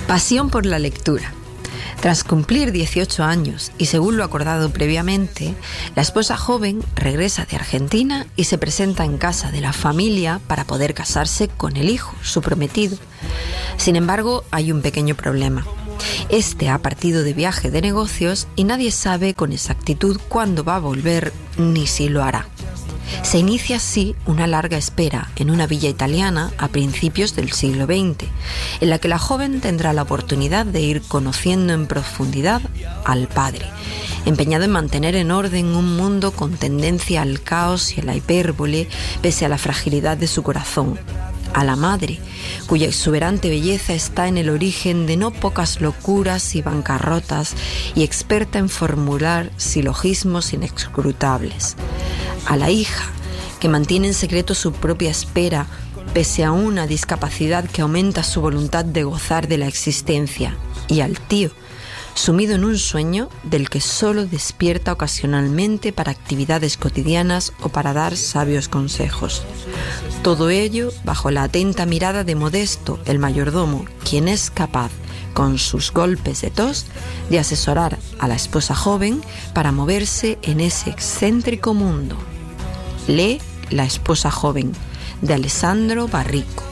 Pasión por la lectura. Tras cumplir 18 años y según lo acordado previamente, la esposa joven regresa de Argentina y se presenta en casa de la familia para poder casarse con el hijo, su prometido. Sin embargo, hay un pequeño problema. Este ha partido de viaje de negocios y nadie sabe con exactitud cuándo va a volver ni si lo hará. Se inicia así una larga espera en una villa italiana a principios del siglo XX, en la que la joven tendrá la oportunidad de ir conociendo en profundidad al padre, empeñado en mantener en orden un mundo con tendencia al caos y a la hipérbole pese a la fragilidad de su corazón, a la madre, cuya exuberante belleza está en el origen de no pocas locuras y bancarrotas y experta en formular silogismos inescrutables, a la hija, que mantiene en secreto su propia espera pese a una discapacidad que aumenta su voluntad de gozar de la existencia, y al tío, sumido en un sueño del que solo despierta ocasionalmente para actividades cotidianas o para dar sabios consejos. Todo ello bajo la atenta mirada de Modesto, el mayordomo, quien es capaz, con sus golpes de tos, de asesorar a la esposa joven para moverse en ese excéntrico mundo. Lee La esposa joven, de Alessandro Barrico.